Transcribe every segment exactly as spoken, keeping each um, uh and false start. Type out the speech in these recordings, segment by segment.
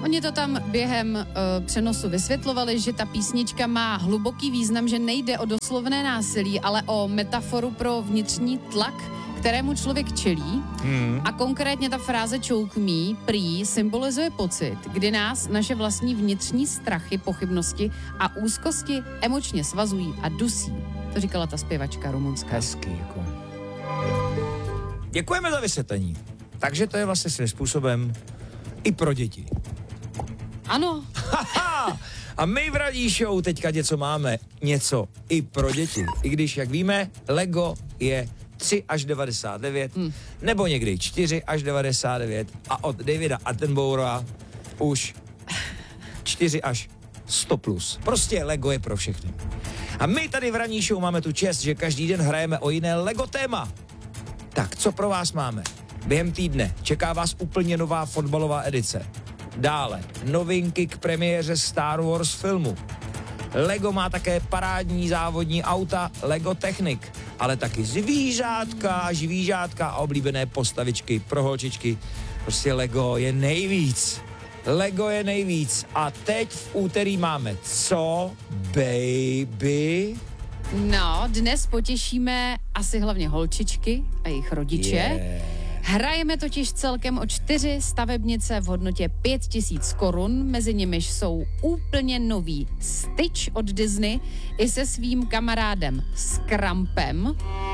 oni to tam během uh, přenosu vysvětlovali, že ta písnička má hluboký význam, že nejde o doslovné násilí, ale o metaforu pro vnitřní tlak, kterému člověk čelí. Hmm. A konkrétně ta fráze choke me, prý, symbolizuje pocit, kdy nás naše vlastní vnitřní strachy, pochybnosti a úzkosti emočně svazují a dusí. To říkala ta zpěvačka rumunská. Hezký, jako. Děkujeme za vysvětlení. Takže to je vlastně svým způsobem i pro děti. Ano. A my v Ranní show teďka něco máme. Něco i pro děti. I když, jak víme, Lego je tři až devadesát devět, hmm. nebo někdy čtyři až devadesát devět a od Davida Attenborougha už čtyři až sto plus. Prostě Lego je pro všechny. A my tady v Ranní show máme tu čest, že každý den hrajeme o jiné Lego téma. Tak, co pro vás máme? Během týdne čeká vás úplně nová fotbalová edice. Dále novinky k premiéře Star Wars filmu. Lego má také parádní závodní auta Lego Technic, ale taky zvířátka, žvížátka a oblíbené postavičky pro holčičky. Prostě Lego je nejvíc. Lego je nejvíc. A teď v úterý máme co, baby? No, dnes potěšíme asi hlavně holčičky a jejich rodiče. Yeah. Hrajeme totiž celkem o čtyři stavebnice v hodnotě pět tisíc korun, mezi nimiž jsou úplně nový Stitch od Disney i se svým kamarádem Scrumpem.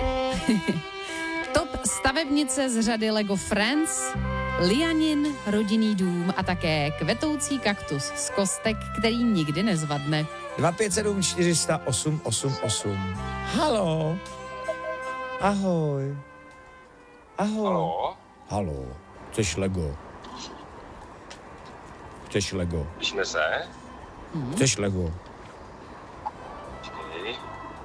Top stavebnice z řady Lego Friends, Lianin rodinný dům a také kvetoucí kaktus z kostek, který nikdy nezvadne. dva pět sedm čtyři sta osm osm osm. Halo. Ahoj. Ahoj. Halo? Halo. Chceš Lego? Chceš Lego? Slyšíme se? Hmm. Chceš Lego? Počkej.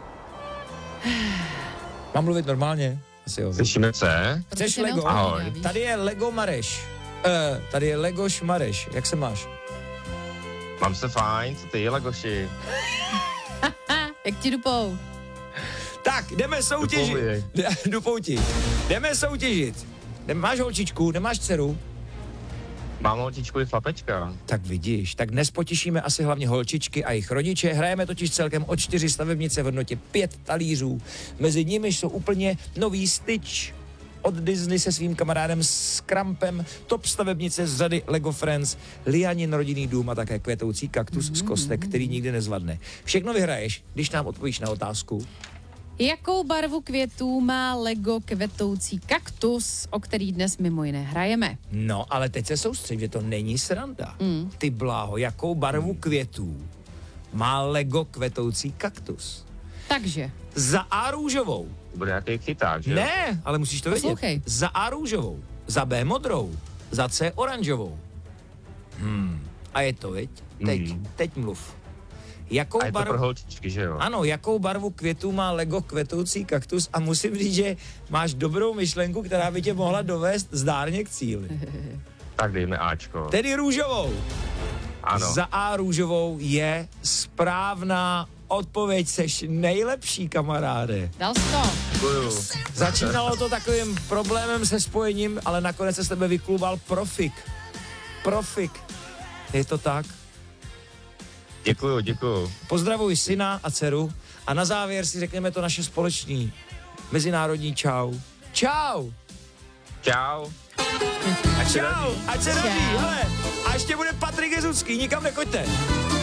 Mám mluvit normálně? Asi jo. Slyšíme se? Chceš Lego? Ahoj. Tady je Lego Mareš. Uh, tady je Lego Šmareš. Jak se máš? Mám se fajn, co ty, Legoši? Jak ti dupou? Tak, jdeme soutěžit. Dupou ti. Jdeme soutěžit. Máš holčičku, nemáš dceru? Mám holčičku i chlapečka. Tak vidíš, tak dnes potěšíme asi hlavně holčičky a jejich rodiče. Hrajeme totiž celkem o čtyři stavebnice v hodnotě pět talířů. Mezi nimi jsou úplně nový Stitch od Disney se svým kamarádem Scrumpem, top stavebnice z řady Lego Friends, Lianin rodinný dům a také kvetoucí kaktus mm-hmm. z kostek, který nikdy nezvadne. Všechno vyhraješ, když nám odpovíš na otázku. Jakou barvu květů má Lego kvetoucí kaktus, o který dnes mimo jiné hrajeme? No, ale teď se soustřeď, že to není sranda. Mm. Ty bláho, jakou barvu květů má Lego kvetoucí kaktus? Takže. Za A růžovou. Bude nějaký chyták, že? Ne, ale musíš to vědět. Poslouchej. Za A růžovou, za B modrou, za C oranžovou. Hmm. A je to, viď? Teď, mm. teď mluv. Jakou a je to barvu... pro holčičky, že jo? Ano, jakou barvu květů má Lego kvetoucí kaktus a musím říct, že máš dobrou myšlenku, která by tě mohla dovést zdárně k cíli. Tak dejme Ačko. Tedy růžovou. Ano. Za A růžovou je správná odpověď, seš nejlepší, kamaráde. Dal jsi to. Děkuju. Začínalo to takovým problémem se spojením, ale nakonec se s tebe vyklubal profik. Profik. Je to tak? Děkuju, děkuju. Pozdravuj syna a dceru a na závěr si řekneme to naše společný mezinárodní čau. Čau! Čau. A čau! Ať se rodí, hele! A ještě bude Patrik Jezucký, nikam nechoďte.